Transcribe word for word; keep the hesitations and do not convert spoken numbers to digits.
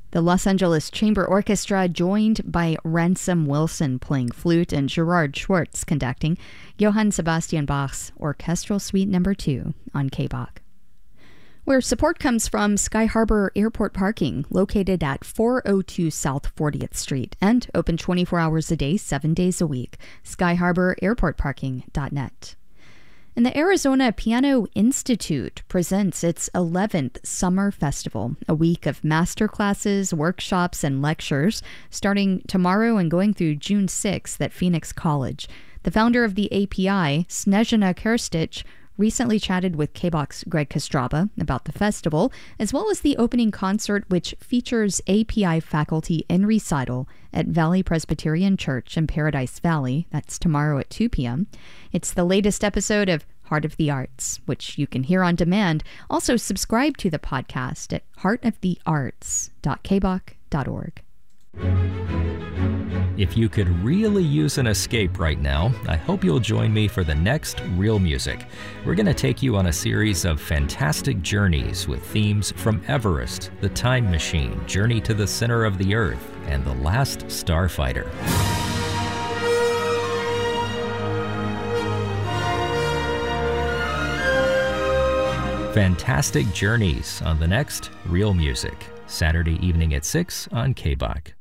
The Los Angeles Chamber Orchestra, joined by Ransom Wilson playing flute and Gerard Schwartz conducting, Johann Sebastian Bach's Orchestral Suite Number two on K B O C. Where support comes from Sky Harbor Airport Parking, located at four oh two South fortieth Street and open twenty-four hours a day, seven days a week. sky harbor airport parking dot net. And the Arizona Piano Institute presents its eleventh Summer Festival, a week of masterclasses, workshops, and lectures, starting tomorrow and going through June sixth at Phoenix College. The founder of the A P I, Snezhana Kerstich, recently chatted with K B O C's Greg Kostraba about the festival, as well as the opening concert, which features A P I faculty in recital at Valley Presbyterian Church in Paradise Valley. That's tomorrow at two p.m. It's the latest episode of Heart of the Arts, which you can hear on demand. Also, subscribe to the podcast at heart of the arts dot k b o c dot org. If you could really use an escape right now, I hope you'll join me for the next Real Music. We're going to take you on a series of fantastic journeys with themes from Everest, The Time Machine, Journey to the Center of the Earth, and The Last Starfighter. Fantastic journeys on the next Real Music, Saturday evening at six on K B O C.